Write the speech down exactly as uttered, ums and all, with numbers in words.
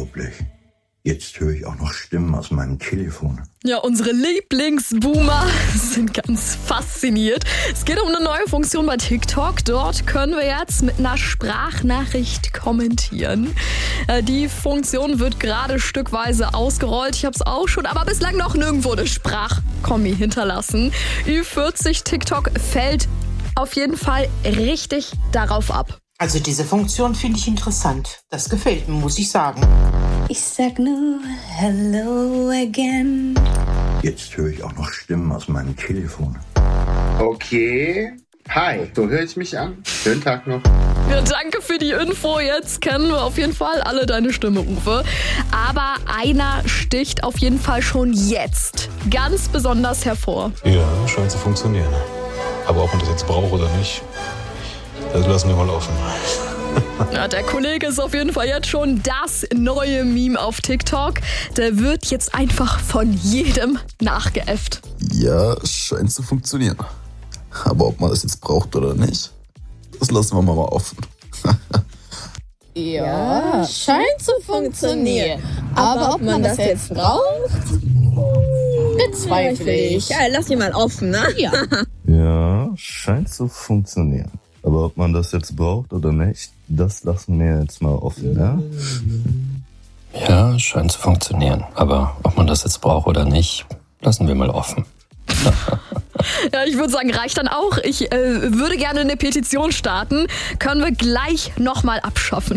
Unglaublich. Jetzt höre ich auch noch Stimmen aus meinem Telefon. Ja, unsere Lieblingsboomer sind ganz fasziniert. Es geht um eine neue Funktion bei TikTok. Dort können wir jetzt mit einer Sprachnachricht kommentieren. Die Funktion wird gerade stückweise ausgerollt. Ich habe es auch schon, aber bislang noch nirgendwo eine Sprachkommi hinterlassen. Ü vierzig TikTok fällt auf jeden Fall richtig darauf ab. Also diese Funktion finde ich interessant. Das gefällt mir, muss ich sagen. Ich sag nur hello again. Jetzt höre ich auch noch Stimmen aus meinem Telefon. Okay. Hi, so höre ich mich an. Schönen Tag noch. Ja, danke für die Info. Jetzt kennen wir auf jeden Fall alle deine Stimme, Uwe. Aber einer sticht auf jeden Fall schon jetzt ganz besonders hervor. Ja, scheint zu funktionieren. Aber ob man das jetzt braucht oder nicht, das lassen wir mal offen. Ja, der Kollege ist auf jeden Fall jetzt schon das neue Meme auf TikTok. Der wird jetzt einfach von jedem nachgeäfft. Ja, scheint zu funktionieren. Aber ob man das jetzt braucht oder nicht, das lassen wir mal offen. Ja, scheint zu funktionieren. Aber ob man das jetzt braucht, bezweifle ich. Ja, lass ihn mal offen, ne? Ja. Ja, scheint zu funktionieren. Aber ob man das jetzt braucht oder nicht, das lassen wir jetzt mal offen, ja? Ja, scheint zu funktionieren. Aber ob man das jetzt braucht oder nicht, lassen wir mal offen. Ja, ich würde sagen, reicht dann auch. Ich äh, würde gerne eine Petition starten. Können wir gleich nochmal abschaffen.